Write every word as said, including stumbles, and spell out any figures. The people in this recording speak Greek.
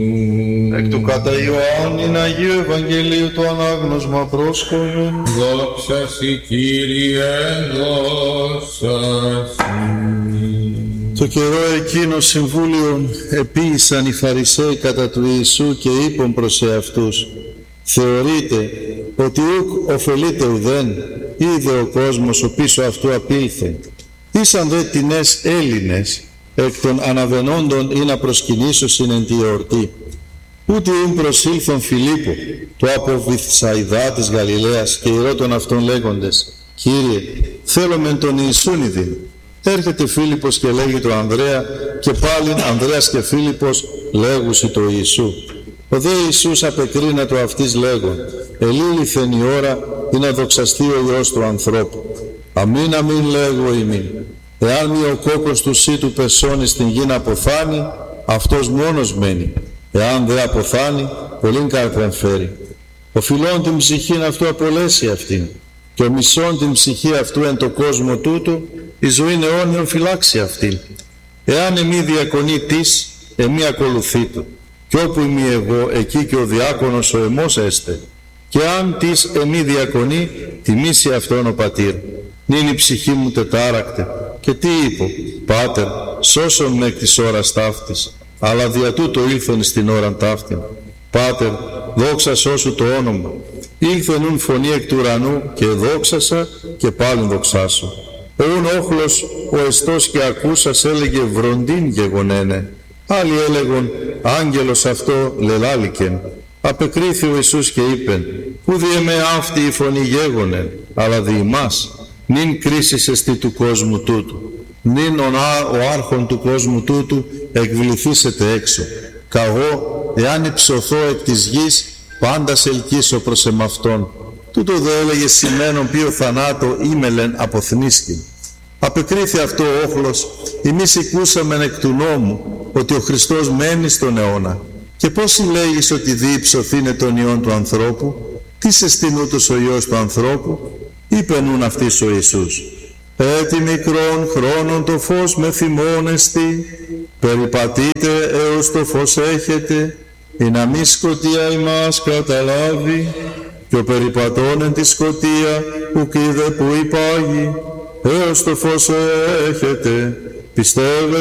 Εκ του κατά Ιωάννην Αγίου Ευαγγελίου το ανάγνωσμα πρόσκομεν. Δόξα σοι Κύριε, δόξα σοι. Το καιρό εκείνο συμβούλιον επίησαν οι Φαρισαίοι κατά του Ιησού και είπαν προς εαυτούς: θεωρείτε ότι ουκ ωφελείται ουδέν, είδε ο κόσμος ο πίσω αυτού απήλθε. Ήσαν δε τινές Έλληνες εκ των αναβαινόντων ή να προσκυνήσωσιν εν τη εορτή. Ούτε ουν προσήλθον Φιλίππο, το από Βηθσαϊδά της Γαλιλαίας, και ηρώτων αυτών λέγοντες: Κύριε, θέλομεν τον Ιησούν ειδήν. Έρχεται Φίλιππος και λέγει το Ανδρέα, και πάλιν Ανδρέας και Φίλιππος λέγουσι το Ιησού. Ο δε Ιησούς απεκρίνατο αυτής λέγον: ελήλυθεν η ώρα ή να δοξαστεί ο Υιός του ανθρώπου. Αμήν αμήν λέγω ημίν, εάν μη ο κόκκος του σύτου πεσώνει στην γη να αποθάνει, αυτός μόνος μένει. Εάν δε αποθάνει, πολλήν κάρπραν φέρει. Ο φιλών την ψυχήν αυτού απολέσει αυτήν, και ο μισών την ψυχή αυτού εν το κόσμο τούτο, η ζωήν αιώνιον φυλάξει αυτήν. Εάν εμεί διακονεί της, εμεί ακολουθεί του. Κι όπου είμαι εγώ, εκεί και ο διάκονος ο εμός έστε. Και αν της εμεί διακονεί, τιμήσει αυτόν ο πατήρ. Νυν η ψυχή μου τετάρακτε. Και τι είπω: Πάτερ, σώσον με εκ της ώρας ταύτης, αλλά δια τούτο ήλθον στην ώραν ταύτην. Πάτερ, δόξα σώσου το όνομα. Ήλθον ουν φωνή εκ του ουρανού, και δόξασα, και πάλιν δοξάσω. Ούν όχλος ο εστός και ακούσας έλεγε: βροντίν γεγονένε. Άλλοι έλεγον: άγγελος αυτό λελάλικεν. Απεκρίθη ο Ιησούς και είπεν: πού διεμέ αυτή η φωνή γέγονεν, αλλά δι' ημάς. Νυν κρίσις εστί του κόσμου τούτου. Νυν ο άρχον του κόσμου τούτου εκβληθήσετε έξω. Καγώ, εάν υψωθώ εκ της γης, πάντα σε ελκύσω προς εμαυτόν. Τούτο δε έλεγε σημαίνον ποιο θανάτο ήμελεν αποθνίσκην. Απεκρίθη αυτό ο όχλος: εμείς οικούσαμεν εκ του νόμου ότι ο Χριστός μένει στον αιώνα. Και πώς συλλέγεις ότι διυψωθήνε τον Υιόν του ανθρώπου? Τι σε στην ούτως ο Υιός του ανθρώπου? Είπεν ούν αυτής ο Ιησούς: έτι μικρόν χρόνων το φως με θυμώνεστη, περιπατείτε έως το φως έχετε, ή να μη σκοτία ημάς καταλάβει, και ο περιπατών εν τη σκοτία ουκ είδε που υπάγει, έως το φως έχετε, πιστεύετε